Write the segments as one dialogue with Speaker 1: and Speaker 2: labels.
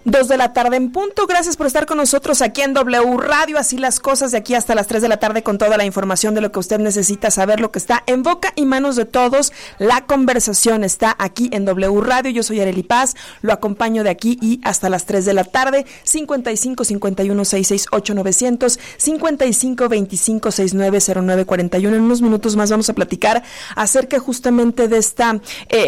Speaker 1: 2:00 en punto. Gracias por estar con nosotros aquí en W Radio. Así las cosas, de aquí hasta las 3:00 con toda la información de lo que usted necesita saber, lo que está en boca y manos de todos. La conversación está aquí en W Radio. Yo soy Arely Paz, lo acompaño de aquí y hasta las 3:00. 55 51 668 900, 55 25 69 09 41. En unos minutos más vamos a platicar acerca justamente de esta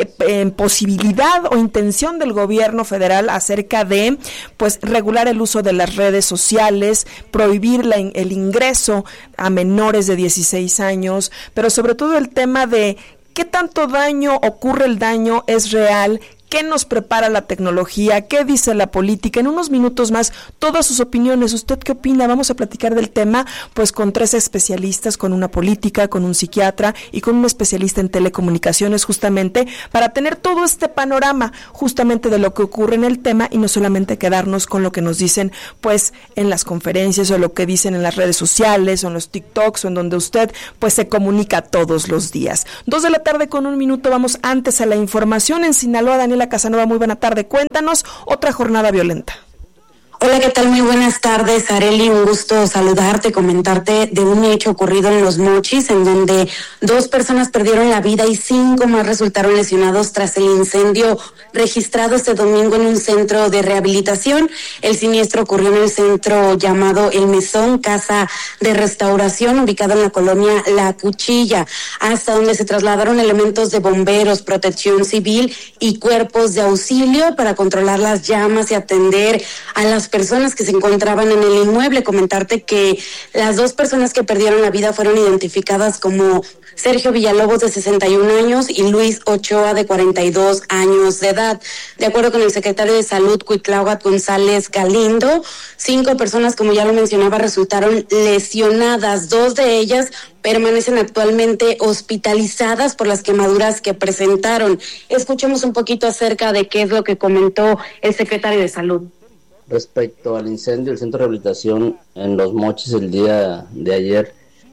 Speaker 1: posibilidad o intención del gobierno federal acerca de pues regular el uso de las redes sociales, prohibir el ingreso a menores de 16 años, pero sobre todo el tema de qué tanto daño ocurre, el daño es real, qué nos prepara la tecnología, qué dice la política. En unos minutos más, todas sus opiniones. ¿Usted qué opina? Vamos a platicar del tema pues con 3 especialistas, con una política, con un psiquiatra y con un especialista en telecomunicaciones, justamente para tener todo este panorama justamente de lo que ocurre en el tema y no solamente quedarnos con lo que nos dicen pues en las conferencias o lo que dicen en las redes sociales o en los TikToks o en donde usted pues se comunica todos los días. 2:00 con 1 minuto. Vamos antes a la información. En Sinaloa, Daniela Casanova, muy buena tarde. Cuéntanos otra jornada violenta.
Speaker 2: Hola, ¿qué tal? Muy buenas tardes, Arely. Un gusto saludarte, comentarte de un hecho ocurrido en Los Mochis, en donde 2 personas perdieron la vida y 5 más resultaron lesionados tras el incendio registrado este domingo en un centro de rehabilitación. El siniestro ocurrió en el centro llamado El Mesón, casa de restauración, ubicado en la colonia La Cuchilla, hasta donde se trasladaron elementos de bomberos, protección civil y cuerpos de auxilio para controlar las llamas y atender a las personas que se encontraban en el inmueble. Comentarte que las 2 personas que perdieron la vida fueron identificadas como Sergio Villalobos, de 61 años, y Luis Ochoa, de 42 años de edad. De acuerdo con el secretario de Salud, Cuitláhuac González Galindo, 5 personas, como ya lo mencionaba, resultaron lesionadas. 2 de ellas permanecen actualmente hospitalizadas por las quemaduras que presentaron. Escuchemos un poquito acerca de qué es lo que comentó el secretario de Salud.
Speaker 3: Respecto al incendio del centro de rehabilitación en Los Mochis el día de ayer,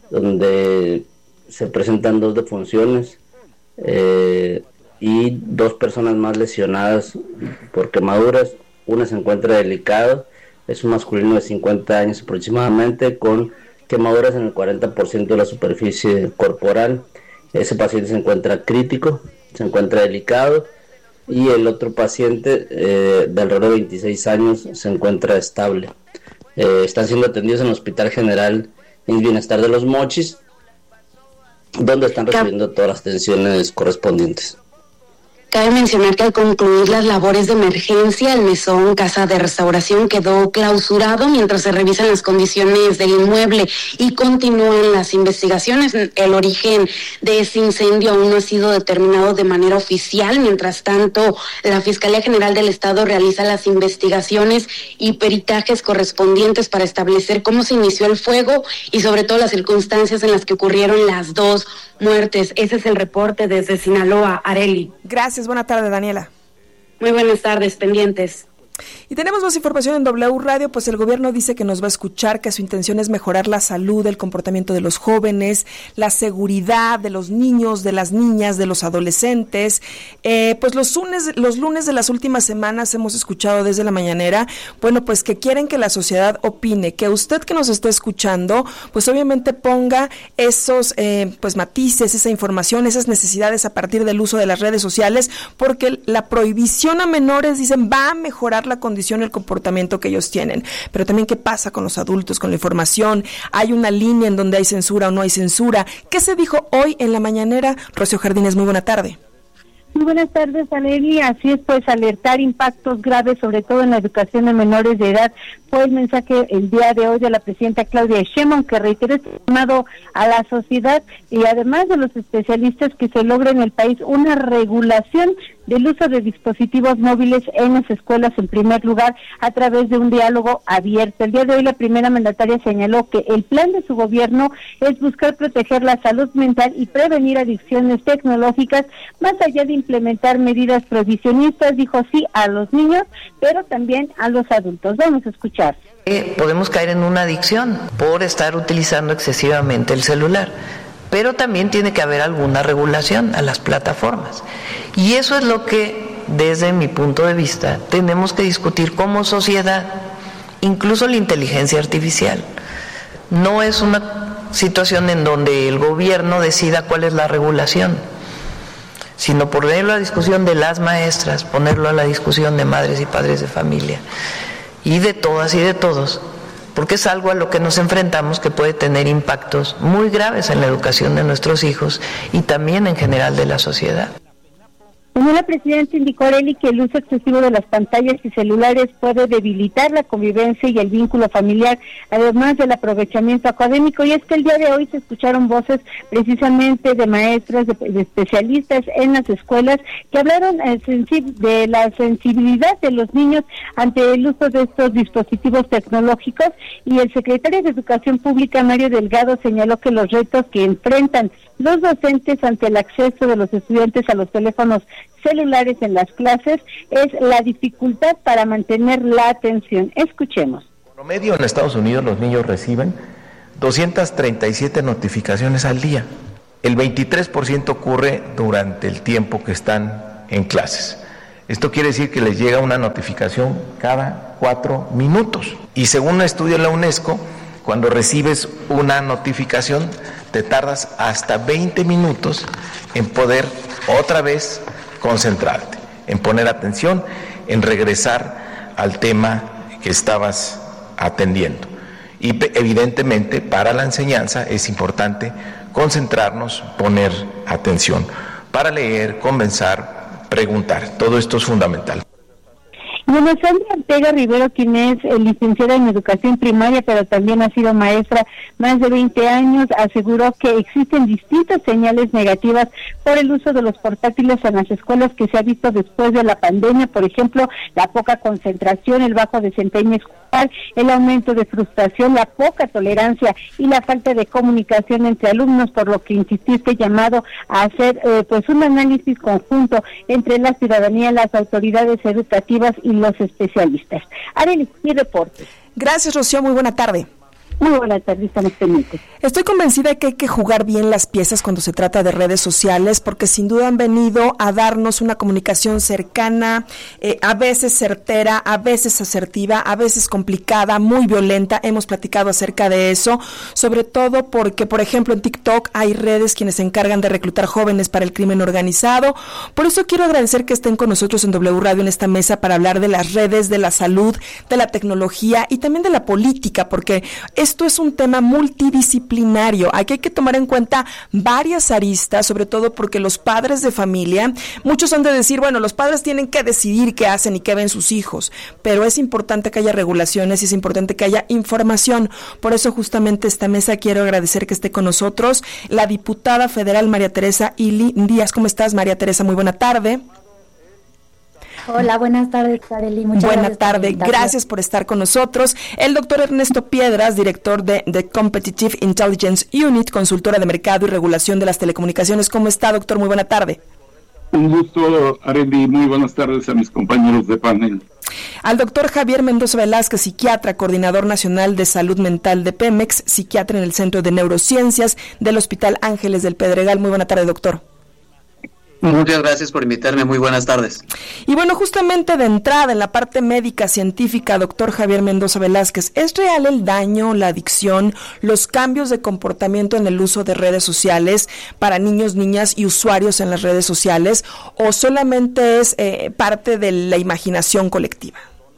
Speaker 3: donde se presentan 2 defunciones y 2 personas más lesionadas por quemaduras. Una se encuentra delicado, es un masculino de 50 años aproximadamente, con quemaduras en el 40% de la superficie corporal. Ese paciente se encuentra crítico, se encuentra delicado, y el otro paciente de alrededor de 26 años se encuentra estable. Están siendo atendidos en el Hospital General en Bienestar de Los Mochis, donde están recibiendo todas las atenciones correspondientes.
Speaker 2: Cabe mencionar que al concluir las labores de emergencia, el Mesón, casa de restauración, quedó clausurado mientras se revisan las condiciones del inmueble y continúan las investigaciones. El origen de ese incendio aún no ha sido determinado de manera oficial. Mientras tanto, la Fiscalía General del Estado realiza las investigaciones y peritajes correspondientes para establecer cómo se inició el fuego y sobre todo las circunstancias en las que ocurrieron las 2 muertes. Ese es el reporte desde Sinaloa, Arely.
Speaker 1: Gracias, buena tarde, Daniela.
Speaker 2: Muy buenas tardes, pendientes.
Speaker 1: Y tenemos más información en W Radio, pues el gobierno dice que nos va a escuchar, que su intención es mejorar la salud, el comportamiento de los jóvenes, la seguridad de los niños, de las niñas, de los adolescentes. Pues los lunes de las últimas semanas hemos escuchado desde la mañanera, bueno, pues que quieren que la sociedad opine, que usted que nos esté escuchando, pues obviamente ponga esos pues matices, esa información, esas necesidades a partir del uso de las redes sociales, porque la prohibición a menores, dicen, va a mejorar la condición y el comportamiento que ellos tienen. Pero también qué pasa con los adultos, con la información. Hay una línea en donde hay censura o no hay censura. ¿Qué se dijo hoy en la mañanera? Rocío Jardines, muy buena tarde.
Speaker 4: Muy buenas tardes, Arely. Así es, pues alertar impactos graves, sobre todo en la educación de menores de edad, fue el mensaje el día de hoy de la presidenta Claudia Sheinbaum, que reiteró este llamado a la sociedad y además de los especialistas que se logre en el país una regulación del uso de dispositivos móviles en las escuelas, en primer lugar, a través de un diálogo abierto. El día de hoy la primera mandataria señaló que el plan de su gobierno es buscar proteger la salud mental y prevenir adicciones tecnológicas, más allá de implementar medidas prohibicionistas. Dijo sí a los niños, pero también a los adultos. Vamos a escuchar.
Speaker 5: Podemos caer en una adicción por estar utilizando excesivamente el celular, pero también tiene que haber alguna regulación a las plataformas. Y eso es lo que desde mi punto de vista, tenemos que discutir como sociedad, incluso la inteligencia artificial. No es una situación en donde el gobierno decida cuál es la regulación, sino ponerlo a discusión de las maestras, ponerlo a la discusión de madres y padres de familia, y de todas y de todos, porque es algo a lo que nos enfrentamos que puede tener impactos muy graves en la educación de nuestros hijos y también en general de la sociedad.
Speaker 4: Según la presidenta, indicó Arely que el uso excesivo de las pantallas y celulares puede debilitar la convivencia y el vínculo familiar, además del aprovechamiento académico. Y es que el día de hoy se escucharon voces precisamente de maestras, de especialistas en las escuelas, que hablaron de la sensibilidad de los niños ante el uso de estos dispositivos tecnológicos. Y el secretario de Educación Pública, Mario Delgado, señaló que los retos que enfrentan los docentes ante el acceso de los estudiantes a los teléfonos celulares en las clases es la dificultad para mantener la atención. Escuchemos.
Speaker 6: En promedio en Estados Unidos los niños reciben 237 notificaciones al día. El 23% ocurre durante el tiempo que están en clases. Esto quiere decir que les llega una notificación cada 4 minutos. Y según un estudio de la UNESCO, cuando recibes una notificación, te tardas hasta 20 minutos en poder otra vez concentrarte, en poner atención, en regresar al tema que estabas atendiendo. Y evidentemente para la enseñanza es importante concentrarnos, poner atención, para leer, conversar, preguntar. Todo esto es fundamental.
Speaker 4: Bueno, Sandra Ortega Rivero, quien es licenciada en educación primaria, pero también ha sido maestra más de 20 años, aseguró que existen distintas señales negativas por el uso de los portátiles en las escuelas que se ha visto después de la pandemia. Por ejemplo, la poca concentración, el bajo desempeño escolar, el aumento de frustración, la poca tolerancia y la falta de comunicación entre alumnos, por lo que insististe llamado a hacer un análisis conjunto entre la ciudadanía, las autoridades educativas y los especialistas. Arely, mi reporte.
Speaker 1: Gracias, Rocío, muy buena tarde.
Speaker 4: Muy buenas tardes, estamos pendientes.
Speaker 1: Estoy convencida de que hay que jugar bien las piezas cuando se trata de redes sociales, porque sin duda han venido a darnos una comunicación cercana, a veces certera, a veces asertiva, a veces complicada, muy violenta. Hemos platicado acerca de eso, sobre todo porque, por ejemplo, en TikTok hay redes quienes se encargan de reclutar jóvenes para el crimen organizado. Por eso quiero agradecer que estén con nosotros en W Radio en esta mesa para hablar de las redes, de la salud, de la tecnología y también de la política, porque esto es un tema multidisciplinario. Aquí hay que tomar en cuenta varias aristas, sobre todo porque los padres de familia, muchos han de decir, bueno, los padres tienen que decidir qué hacen y qué ven sus hijos, pero es importante que haya regulaciones y es importante que haya información. Por eso justamente esta mesa quiero agradecer que esté con nosotros la diputada federal María Teresa Ili Díaz. ¿Cómo estás, María Teresa? Muy buena tarde.
Speaker 7: Hola, buenas tardes, Arely. Muchas gracias.
Speaker 1: Buena tarde, gracias por estar con nosotros. El doctor Ernesto Piedras, director de The Competitive Intelligence Unit, consultora de mercado y regulación de las telecomunicaciones. ¿Cómo está, doctor? Muy buena tarde.
Speaker 8: Un gusto, Arely. Muy buenas tardes a mis compañeros de panel.
Speaker 1: Al doctor Javier Mendoza Velázquez, psiquiatra, coordinador nacional de salud mental de Pemex, psiquiatra en el Centro de Neurociencias del Hospital Ángeles del Pedregal. Muy buena tarde, doctor.
Speaker 9: Muchas gracias por invitarme, muy buenas tardes.
Speaker 1: Y bueno, justamente de entrada en la parte médica científica, doctor Javier Mendoza Velázquez, ¿es real el daño, la adicción, los cambios de comportamiento en el uso de redes sociales para niños, niñas y usuarios en las redes sociales, o solamente es parte de la imaginación colectiva?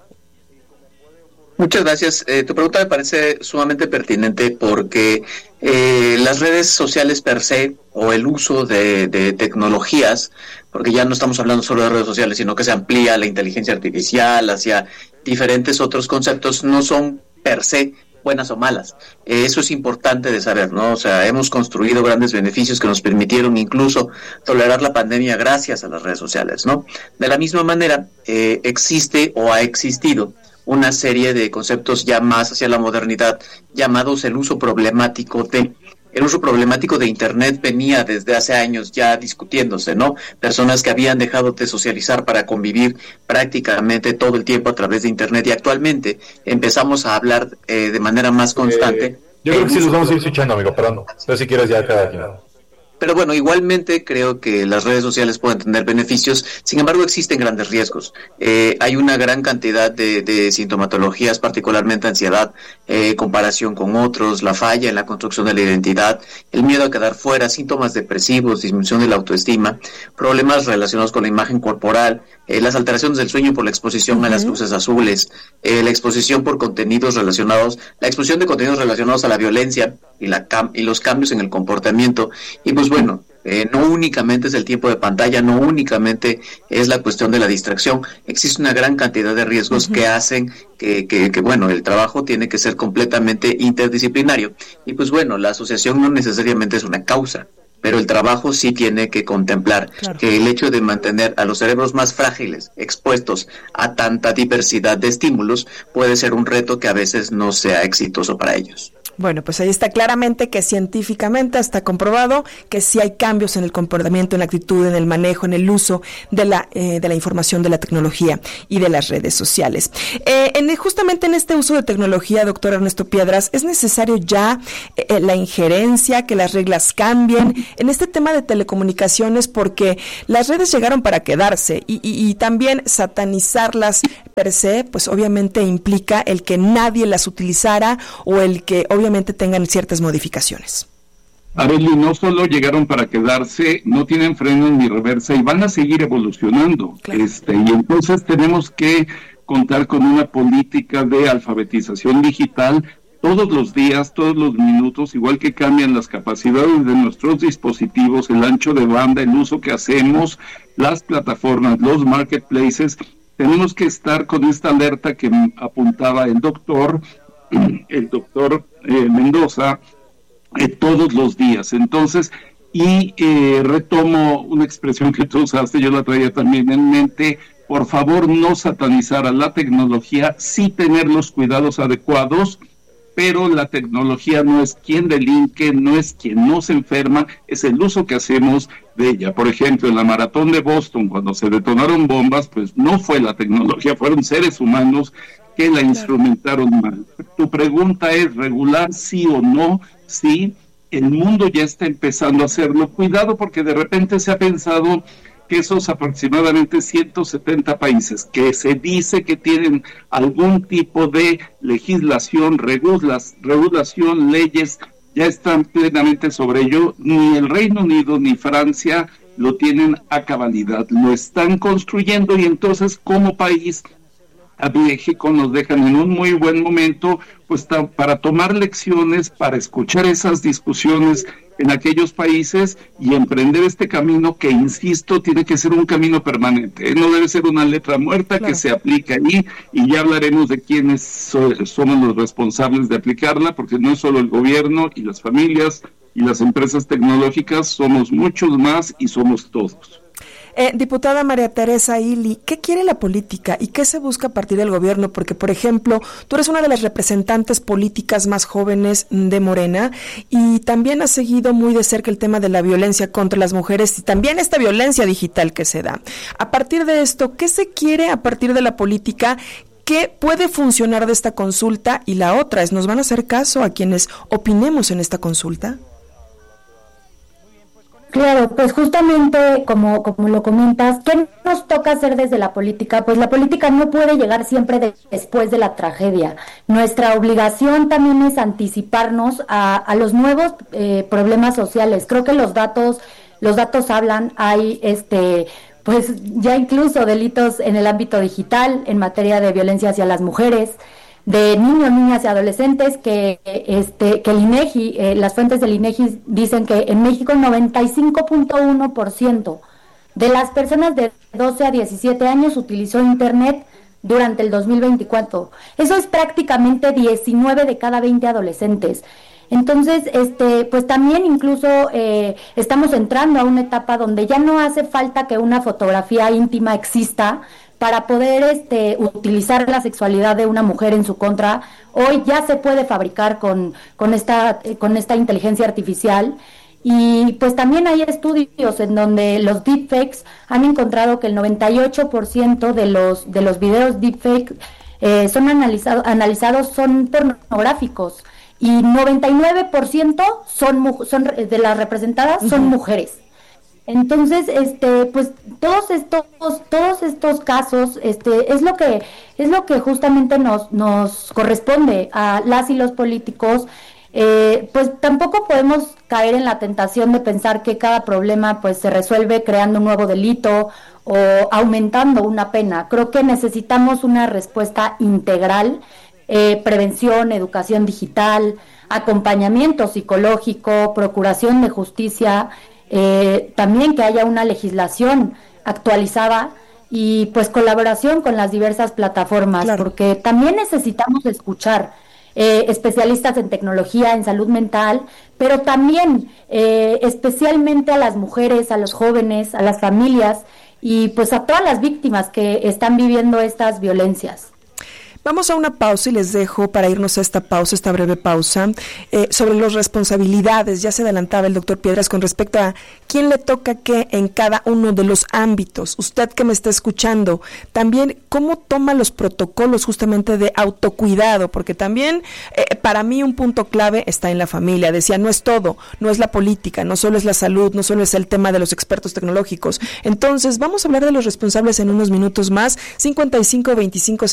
Speaker 9: Muchas gracias. Tu pregunta me parece sumamente pertinente porque las redes sociales per se o el uso de tecnologías, porque ya no estamos hablando solo de redes sociales, sino que se amplía la inteligencia artificial hacia diferentes otros conceptos, no son per se buenas o malas. Eso es importante de saber, ¿no? O sea, hemos construido grandes beneficios que nos permitieron incluso tolerar la pandemia gracias a las redes sociales, ¿no? De la misma manera, existe o ha existido una serie de conceptos ya más hacia la modernidad, llamados el uso problemático de. El uso problemático de Internet venía desde hace años ya discutiéndose, ¿no? Personas que habían dejado de socializar para convivir prácticamente todo el tiempo a través de Internet, y actualmente empezamos a hablar de manera más constante.
Speaker 10: Yo creo que sí los vamos a ir escuchando, amigo, perdón. No sé si quieres ya cada quien.
Speaker 9: Pero bueno, igualmente creo que las redes sociales pueden tener beneficios, sin embargo existen grandes riesgos. Hay una gran cantidad de sintomatologías, particularmente ansiedad, comparación con otros, la falla en la construcción de la identidad, el miedo a quedar fuera, síntomas depresivos, disminución de la autoestima, problemas relacionados con la imagen corporal, las alteraciones del sueño por la exposición a las luces azules, la exposición por contenidos relacionados, la exposición de contenidos relacionados a la violencia y los cambios en el comportamiento. Y pues bueno, no únicamente es el tiempo de pantalla, no únicamente es la cuestión de la distracción, existe una gran cantidad de riesgos que hacen que bueno, el trabajo tiene que ser completamente interdisciplinario. Y pues bueno, la asociación no necesariamente es una causa, pero el trabajo sí tiene que contemplar que el hecho de mantener a los cerebros más frágiles expuestos a tanta diversidad de estímulos puede ser un reto que a veces no sea exitoso para ellos.
Speaker 1: Bueno, pues ahí está claramente que científicamente está comprobado que sí hay cambios en el comportamiento, en la actitud, en el manejo, en el uso de la información, de la tecnología y de las redes sociales. Justamente en este uso de tecnología, doctor Ernesto Piedras, ¿es necesario ya la injerencia, que las reglas cambien en este tema de telecomunicaciones? Porque las redes llegaron para quedarse y también satanizarlas per se, pues obviamente implica el que nadie las utilizara o el que obviamente tengan ciertas modificaciones.
Speaker 8: Arely, no solo llegaron para quedarse, no tienen frenos ni reversa y van a seguir evolucionando.
Speaker 1: Claro.
Speaker 8: Y entonces tenemos que contar con una política de alfabetización digital todos los días, todos los minutos, igual que cambian las capacidades de nuestros dispositivos, el ancho de banda, el uso que hacemos, las plataformas, los marketplaces. Tenemos que estar con esta alerta que apuntaba el doctor Mendoza, todos los días. Entonces, retomo una expresión que tú usaste, yo la traía también en mente: por favor, no satanizar a la tecnología, sí tener los cuidados adecuados, pero la tecnología no es quien delinque, no es quien nos enferma, es el uso que hacemos de ella. Por ejemplo, en la maratón de Boston, cuando se detonaron bombas, pues no fue la tecnología, fueron seres humanos que la instrumentaron mal. Tu pregunta es: ¿regular sí o no? Sí, el mundo ya está empezando a hacerlo. Cuidado, porque de repente se ha pensado que esos aproximadamente 170 países que se dice que tienen algún tipo de legislación, regulación, leyes, ya están plenamente sobre ello. Ni el Reino Unido ni Francia lo tienen a cabalidad, lo están construyendo, y entonces como país a México nos dejan en un muy buen momento pues para tomar lecciones, para escuchar esas discusiones en aquellos países y emprender este camino que, insisto, tiene que ser un camino permanente. No debe ser una letra muerta que se aplica ahí, y ya hablaremos de quiénes somos los responsables de aplicarla, porque no es solo el gobierno y las familias y las empresas tecnológicas, somos muchos más y somos todos.
Speaker 1: Diputada María Teresa Ili, ¿qué quiere la política y qué se busca a partir del gobierno? Porque, por ejemplo, tú eres una de las representantes políticas más jóvenes de Morena y también has seguido muy de cerca el tema de la violencia contra las mujeres y también esta violencia digital que se da. A partir de esto, ¿qué se quiere a partir de la política? ¿Qué puede funcionar de esta consulta? Y la otra es, ¿nos van a hacer caso a quienes opinemos en esta consulta?
Speaker 7: Claro, pues justamente como lo comentas, ¿qué nos toca hacer desde la política? Pues la política no puede llegar siempre después de la tragedia. Nuestra obligación también es anticiparnos a los nuevos problemas sociales. Creo que los datos hablan. Hay pues ya incluso delitos en el ámbito digital en materia de violencia hacia las mujeres, de niños, niñas y adolescentes, que el INEGI, las fuentes del INEGI dicen que en México 95.1% de las personas de 12 a 17 años utilizó Internet durante el 2024. Eso es prácticamente 19 de cada 20 adolescentes. Entonces, pues también incluso estamos entrando a una etapa donde ya no hace falta que una fotografía íntima exista para poder utilizar la sexualidad de una mujer en su contra. Hoy ya se puede fabricar con esta inteligencia artificial, y pues también hay estudios en donde los deepfakes han encontrado que el 98% de los videos deepfake son analizados son pornográficos, y 99% son de las representadas son mujeres. Entonces, pues todos estos casos, es lo que justamente nos corresponde a las y los políticos. Pues tampoco podemos caer en la tentación de pensar que cada problema pues se resuelve creando un nuevo delito o aumentando una pena. Creo que necesitamos una respuesta integral, prevención, educación digital, acompañamiento psicológico, procuración de justicia, también que haya una legislación actualizada y pues colaboración con las diversas plataformas, claro, porque también necesitamos escuchar especialistas en tecnología, en salud mental, pero también especialmente a las mujeres, a los jóvenes, a las familias y pues a todas las víctimas que están viviendo estas violencias.
Speaker 1: Vamos a una pausa y les dejo para irnos a esta breve pausa, sobre las responsabilidades. Ya se adelantaba el doctor Piedras con respecto a quién le toca qué en cada uno de los ámbitos. Usted que me está escuchando, también cómo toma los protocolos justamente de autocuidado, porque también para mí un punto clave está en la familia. Decía, no es todo, no es la política, no solo es la salud, no solo es el tema de los expertos tecnológicos. Entonces, vamos a hablar de los responsables en unos minutos más. 5525